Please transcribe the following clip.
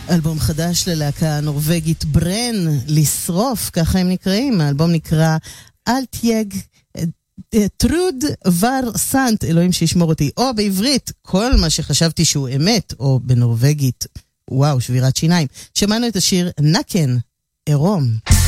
אלבום חדש ללהקה הנורווגית ברן, לשרוף, ככה הם נקראים. האלבום נקרא אלטייג טרוד ור סנט, אלוהים שישמור אותי, או בעברית, כל מה שחשבתי שהוא אמת, או בנורווגית, וואו, שבירת שיניים. שמענו את השיר נקן, עירום.